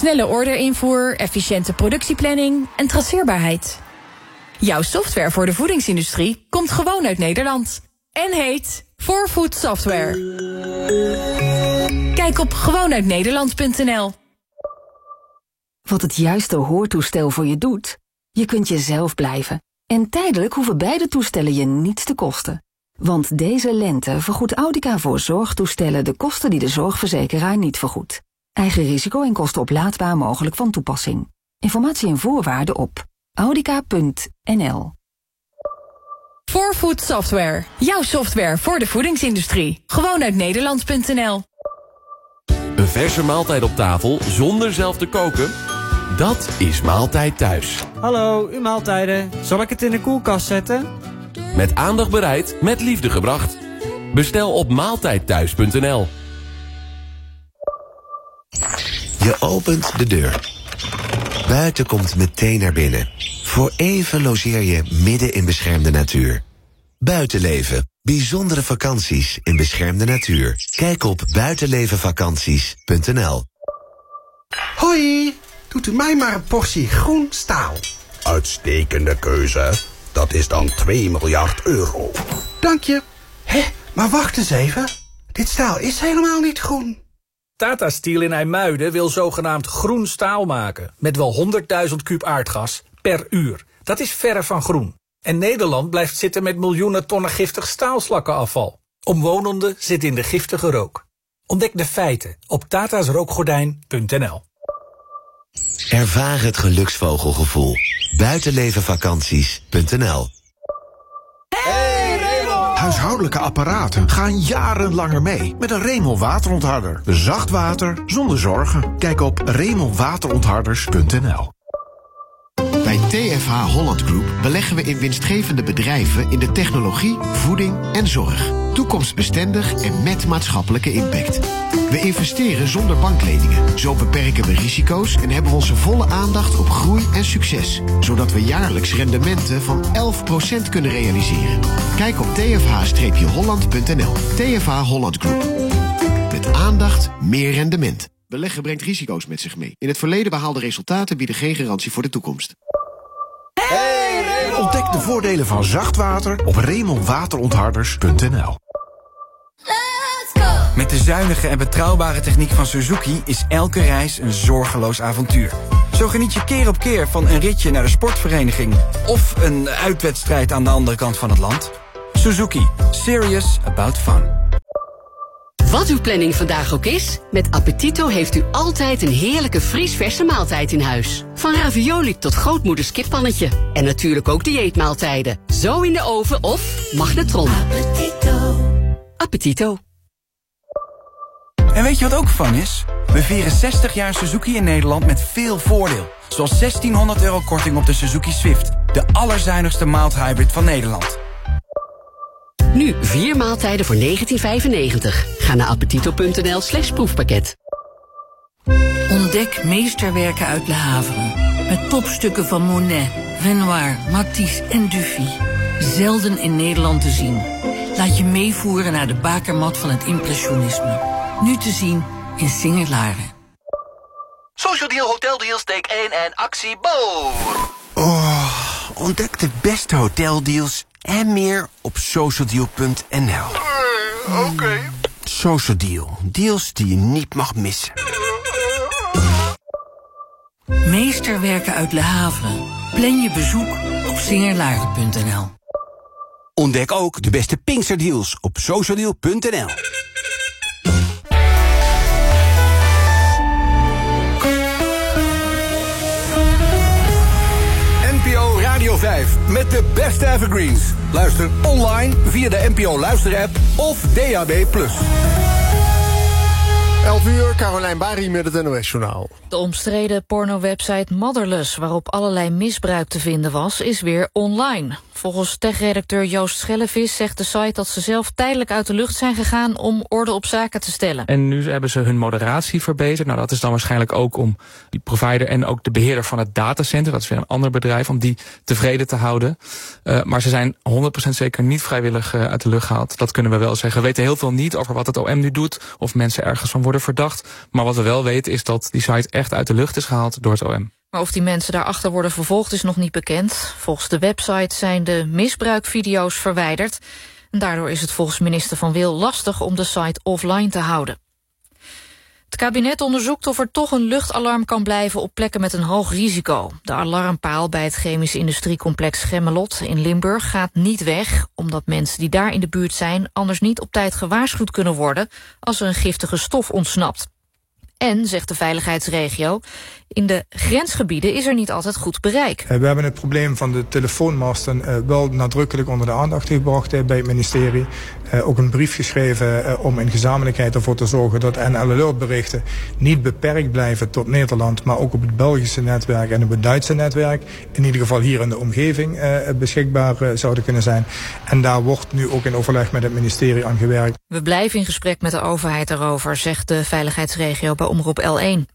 snelle orderinvoer, efficiënte productieplanning en traceerbaarheid. Jouw software voor de voedingsindustrie komt gewoon uit Nederland. En heet 4Food Software. Kijk op gewoonuitnederland.nl. Wat het juiste hoortoestel voor je doet? Je kunt jezelf blijven. En tijdelijk hoeven beide toestellen je niets te kosten. Want deze lente vergoedt Audica voor zorgtoestellen de kosten die de zorgverzekeraar niet vergoedt. Eigen risico en kosten oplaadbaar mogelijk van toepassing. Informatie en voorwaarden op audica.nl. 4Food Software. Jouw software voor de voedingsindustrie. Gewoonuitnederland.nl. Een verse maaltijd op tafel zonder zelf te koken? Dat is Maaltijd Thuis. Hallo, uw maaltijden. Zal ik het in de koelkast zetten? Met aandacht bereid, met liefde gebracht. Bestel op maaltijdthuis.nl. Je opent de deur. Buiten komt meteen naar binnen. Voor even logeer je midden in beschermde natuur. Buitenleven. Bijzondere vakanties in beschermde natuur. Kijk op buitenlevenvakanties.nl. Hoi, doet u mij maar een portie groen staal. Uitstekende keuze. Dat is dan 2 miljard euro. Dank je. Hé, maar wacht eens even. Dit staal is helemaal niet groen. Tata Steel in IJmuiden wil zogenaamd groen staal maken. Met wel 100.000 kuub aardgas per uur. Dat is verre van groen. En Nederland blijft zitten met miljoenen tonnen giftig staalslakkenafval. Omwonenden zitten in de giftige rook. Ontdek de feiten op tatasrookgordijn.nl. Ervaar het geluksvogelgevoel. Buitenlevenvakanties.nl. Huishoudelijke apparaten gaan jarenlanger mee met een Remel waterontharder. Zacht water zonder zorgen. Kijk op remelwaterontharders.nl. Bij TFH Holland Group beleggen we in winstgevende bedrijven in de technologie, voeding en zorg. Toekomstbestendig en met maatschappelijke impact. We investeren zonder bankleningen. Zo beperken we risico's en hebben we onze volle aandacht op groei en succes. Zodat we jaarlijks rendementen van 11% kunnen realiseren. Kijk op tfh-holland.nl. TFH Holland Group. Met aandacht meer rendement. Beleggen brengt risico's met zich mee. In het verleden behaalde resultaten bieden geen garantie voor de toekomst. Ontdek de voordelen van zacht water op remelwaterontharders.nl. Met de zuinige en betrouwbare techniek van Suzuki is elke reis een zorgeloos avontuur. Zo geniet je keer op keer van een ritje naar de sportvereniging of een uitwedstrijd aan de andere kant van het land. Suzuki. Serious about fun. Wat uw planning vandaag ook is, met Appetito heeft u altijd een heerlijke vriesverse maaltijd in huis. Van ravioli tot grootmoeders kippannetje. En natuurlijk ook dieetmaaltijden. Zo in de oven of magnetron. Appetito. Appetito. En weet je wat ook fun is? We vieren 60 jaar Suzuki in Nederland met veel voordeel. Zoals €1.600 korting op de Suzuki Swift. De allerzuinigste mild hybrid van Nederland. Nu 4 maaltijden voor €19,95. Ga naar appetito.nl/proefpakket. Ontdek meesterwerken uit Le Havre. Met topstukken van Monet, Renoir, Matisse en Dufy. Zelden in Nederland te zien. Laat je meevoeren naar de bakermat van het impressionisme. Nu te zien in Singer-Laren. Social Deal Hotel Deals, take 1 en actie boom. Oh, ontdek de beste hoteldeals en meer op socialdeal.nl. Oké. Social Deal. Deals die je niet mag missen. Meesterwerken uit Le Havre. Plan je bezoek op singerlaren.nl. Ontdek ook de beste Pinksterdeals op socialdeal.nl. NPO Radio 5 met de beste evergreens. Luister online via de NPO Luister-app of DAB+. 11 uur, Carolijn Bari met het NOS-journaal. De omstreden pornowebsite Motherless, waarop allerlei misbruik te vinden was, is weer online. Volgens techredacteur Joost Schellevis zegt de site dat ze zelf tijdelijk uit de lucht zijn gegaan om orde op zaken te stellen. En nu hebben ze hun moderatie verbeterd. Nou, dat is dan waarschijnlijk ook om die provider en ook de beheerder van het datacenter, dat is weer een ander bedrijf, om die tevreden te houden. Maar ze zijn 100% zeker niet vrijwillig uit de lucht gehaald. Dat kunnen we wel zeggen. We weten heel veel niet over wat het OM nu doet, of mensen ergens van worden worden verdacht. Maar wat we wel weten is dat die site echt uit de lucht is gehaald door het OM. Maar of die mensen daarachter worden vervolgd is nog niet bekend. Volgens de website zijn de misbruikvideo's verwijderd. En daardoor is het volgens minister Van Wil lastig om de site offline te houden. Het kabinet onderzoekt of er toch een luchtalarm kan blijven op plekken met een hoog risico. De alarmpaal bij het chemisch industriecomplex Gemmelot in Limburg gaat niet weg, omdat mensen die daar in de buurt zijn anders niet op tijd gewaarschuwd kunnen worden als er een giftige stof ontsnapt. En, zegt de veiligheidsregio, in de grensgebieden is er niet altijd goed bereik. We hebben het probleem van de telefoonmasten wel nadrukkelijk onder de aandacht gebracht bij het ministerie. Ook een brief geschreven om in gezamenlijkheid ervoor te zorgen dat NL-alertberichten niet beperkt blijven tot Nederland, maar ook op het Belgische netwerk en op het Duitse netwerk. In ieder geval hier in de omgeving beschikbaar zouden kunnen zijn. En daar wordt nu ook in overleg met het ministerie aan gewerkt. We blijven in gesprek met de overheid daarover, zegt de veiligheidsregio bij Omroep L1.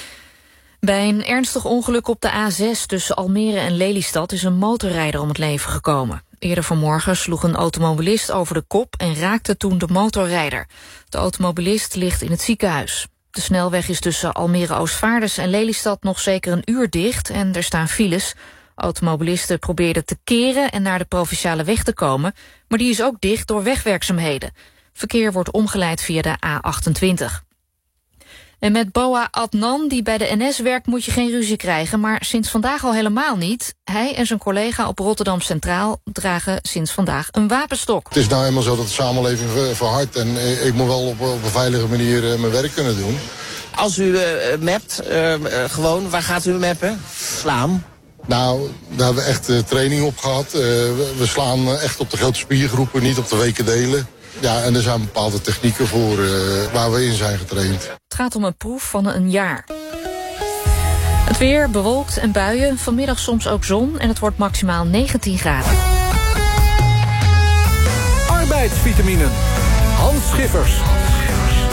Bij een ernstig ongeluk op de A6 tussen Almere en Lelystad is een motorrijder om het leven gekomen. Eerder vanmorgen sloeg een automobilist over de kop en raakte toen de motorrijder. De automobilist ligt in het ziekenhuis. De snelweg is tussen Almere-Oostvaarders en Lelystad nog zeker een uur dicht en er staan files. Automobilisten probeerden te keren en naar de provinciale weg te komen, maar die is ook dicht door wegwerkzaamheden. Verkeer wordt omgeleid via de A28. En met Boa Adnan, die bij de NS werkt, moet je geen ruzie krijgen, maar sinds vandaag al helemaal niet. Hij en zijn collega op Rotterdam Centraal dragen sinds vandaag een wapenstok. Het is nou eenmaal zo dat de samenleving verhardt en ik moet wel op een veilige manier mijn werk kunnen doen. Als u mapt, gewoon, waar gaat u mappen? Slaan? Nou, daar hebben we echt training op gehad. We slaan echt op de grote spiergroepen, niet op de weken delen. Ja, en er zijn bepaalde technieken voor waar we in zijn getraind. Het gaat om een proef van een jaar. Het weer bewolkt en buien, vanmiddag soms ook zon en het wordt maximaal 19 graden. Arbeidsvitaminen. Hans Schiffers.